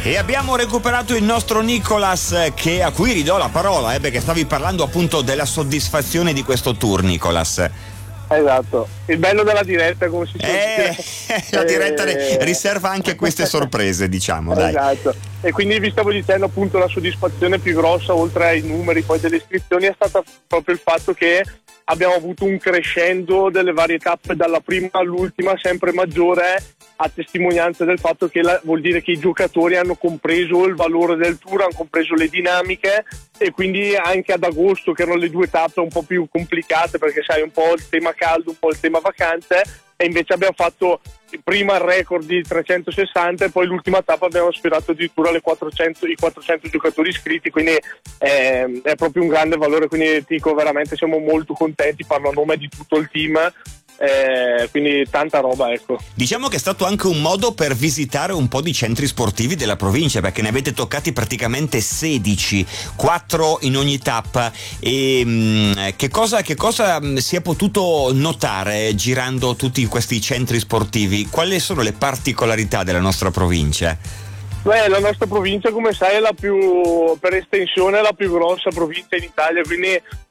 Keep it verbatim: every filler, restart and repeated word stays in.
E abbiamo recuperato il nostro Nicolas, che a cui ridò la parola, eh, perché stavi parlando appunto della soddisfazione di questo tour, Nicolas. Esatto, il bello della diretta, come si eh, dice. La diretta eh, riserva anche queste sorprese, diciamo, dai. Esatto, e quindi vi stavo dicendo appunto la soddisfazione più grossa, oltre ai numeri poi delle iscrizioni, è stata proprio il fatto che abbiamo avuto un crescendo delle varie tappe dalla prima all'ultima sempre maggiore, a testimonianza del fatto che la, vuol dire che i giocatori hanno compreso il valore del tour, hanno compreso le dinamiche, e quindi anche ad agosto, che erano le due tappe un po' più complicate perché sai un po' il tema caldo, un po' il tema vacanze, e invece abbiamo fatto prima il record di trecentosessanta e poi l'ultima tappa abbiamo sfiorato addirittura le quattrocento, i quattrocento giocatori iscritti, quindi è, è proprio un grande valore, quindi dico veramente siamo molto contenti, parlo a nome di tutto il team. Eh, quindi tanta roba, ecco. Diciamo che è stato anche un modo per visitare un po' di centri sportivi della provincia, perché ne avete toccati praticamente sedici, quattro in ogni tappa. E mh, che cosa, che cosa mh, si è potuto notare girando tutti questi centri sportivi? Quali sono le particolarità della nostra provincia? Beh, la nostra provincia, come sai, è la più, per estensione, è la più grossa provincia in Italia, quindi